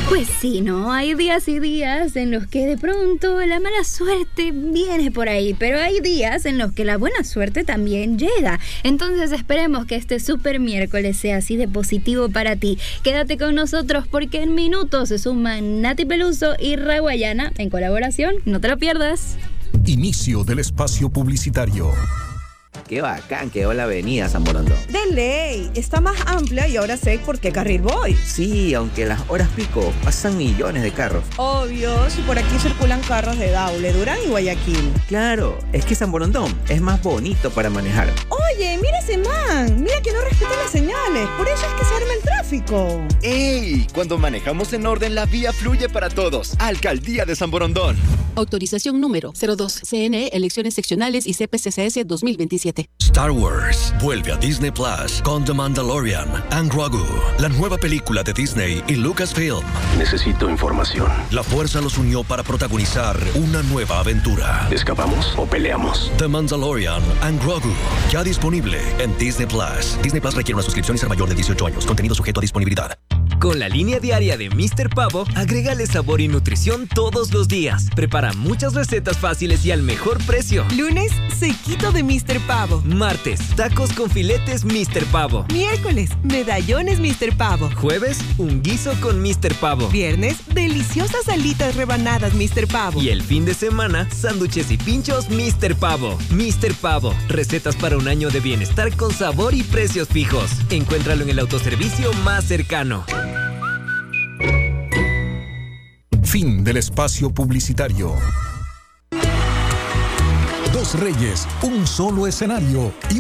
Pues sí, ¿no? Hay días y días en los que de pronto la mala suerte viene por ahí, pero hay días en los que la buena suerte también llega. Entonces esperemos que este super miércoles sea así de positivo para ti. Quédate con nosotros porque en minutos se suman Nati Peluso y Raguayana en colaboración. No te lo pierdas. Inicio del espacio publicitario. Qué bacán quedó la avenida San Borondón. De ley, está más amplia y ahora sé por qué carril voy. Sí, aunque las horas pico pasan millones de carros. Obvio, si por aquí circulan carros de Daule, Durán y Guayaquil. Claro, es que San Borondón es más bonito para manejar. Oye, mira ese man, mira que no respeta las señales, por eso es que se arma el tráfico. ¡Ey! Cuando manejamos en orden, la vía fluye para todos. Alcaldía de San Borondón. Autorización número 02, CNE, elecciones seccionales y CPCCS 2027. Star Wars vuelve a Disney Plus con The Mandalorian and Grogu, la nueva película de Disney y Lucasfilm. Necesito información. La fuerza los unió para protagonizar una nueva aventura. ¿Escapamos o peleamos? The Mandalorian and Grogu, ya disponible en Disney Plus. Disney Plus requiere una suscripción y ser mayor de 18 años. Contenido sujeto a disponibilidad. Con la línea diaria de Mr. Pavo, agrégale sabor y nutrición todos los días. Prepara muchas recetas fáciles y al mejor precio. Lunes, sequito de Mr. Pavo. Martes, tacos con filetes Mr. Pavo. Miércoles, medallones Mr. Pavo. Jueves, un guiso con Mr. Pavo. Viernes, deliciosas alitas rebanadas Mr. Pavo. Y el fin de semana, sándwiches y pinchos Mr. Pavo. Mr. Pavo, recetas para un año de bienestar con sabor y precios fijos. Encuéntralo en el autoservicio más cercano. Fin del espacio publicitario. Dos reyes, un solo escenario y